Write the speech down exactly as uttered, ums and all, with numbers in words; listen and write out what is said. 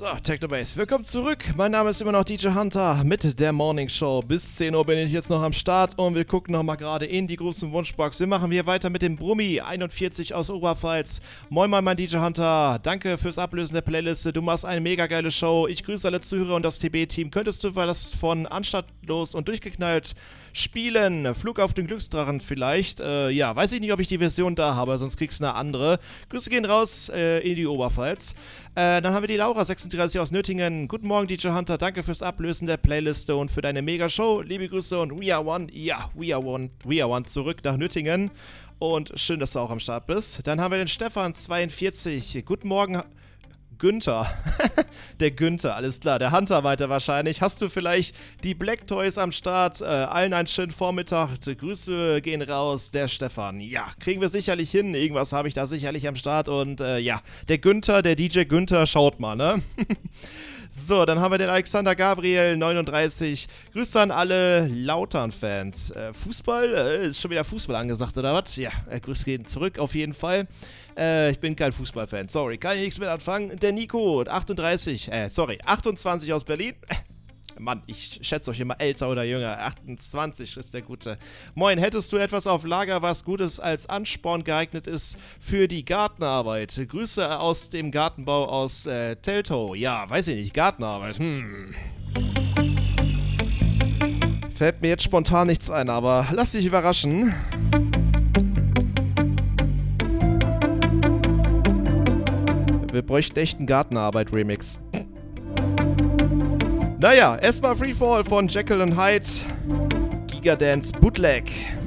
So, Technobase, willkommen zurück. Mein Name ist immer noch D J Hunter mit der Morning Show. Bis zehn Uhr bin ich jetzt noch am Start und wir gucken nochmal gerade in die großen Wunschbox. Wir machen hier weiter mit dem Brummi einundvierzig aus Oberpfalz. Moin moin, mein D J Hunter. Danke fürs Ablösen der Playliste. Du machst eine mega geile Show. Ich grüße alle Zuhörer und das T B-Team. Könntest du was von anstattlos und durchgeknallt spielen? Flug auf den Glücksdrachen vielleicht. Äh, ja, weiß ich nicht, ob ich die Version da habe, sonst kriegst du eine andere. Grüße gehen raus äh, in die Oberpfalz. Äh, dann haben wir die Laura sechsunddreißig aus Nöttingen. Guten Morgen, D J Hunter. Danke fürs Ablösen der Playliste und für deine Mega-Show. Liebe Grüße und We Are One. Ja, We Are One. We Are One zurück nach Nöttingen. Und schön, dass du auch am Start bist. Dann haben wir den Stefan zweiundvierzig. Guten Morgen, Günther. Der Günther, alles klar. Der Hunter weiter wahrscheinlich. Hast du vielleicht die Black Toys am Start? Äh, allen einen schönen Vormittag. Grüße gehen raus, der Stefan. Ja, kriegen wir sicherlich hin. Irgendwas habe ich da sicherlich am Start. Und äh, ja, der Günther, der D J Günther, schaut mal, ne? So, dann haben wir den Alexander Gabriel, neununddreißig. Grüße an alle Lautern-Fans. Äh, Fußball? Äh, ist schon wieder Fußball angesagt, oder was? Ja, äh, Grüße gehen zurück, auf jeden Fall. Äh, ich bin kein Fußballfan, sorry, kann ich nichts mit anfangen. Der Nico, achtunddreißig, äh, sorry, achtundzwanzig aus Berlin. Mann, ich schätze euch immer älter oder jünger. achtundzwanzig ist der Gute. Moin, hättest du etwas auf Lager, was Gutes als Ansporn geeignet ist für die Gartenarbeit? Grüße aus dem Gartenbau aus äh, Teltow. Ja, weiß ich nicht, Gartenarbeit. Hm. Fällt mir jetzt spontan nichts ein, aber lass dich überraschen. Wir bräuchten echt einen Gartenarbeit-Remix. Naja, erstmal Freefall von Jekyll und Hyde. Gigadance Bootleg.